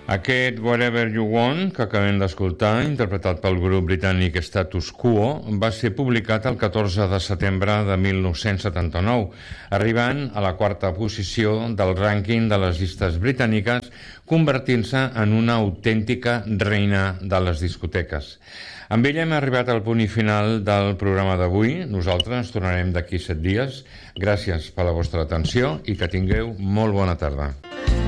Aquest Whatever You Want, que acabem d'escoltar, interpretat pel grup britànic Status Quo, va ser publicat el 14 de setembre de 1979, arribant a la quarta posició del rànquing de les llistes britàniques, convertint-se en una autèntica reina de les discoteques. Amb ella hem arribat al punt final del programa d'avui. Nosaltres ens tornarem d'aquí 7 dies. Gràcies per la vostra atenció i que tingueu molt bona tarda.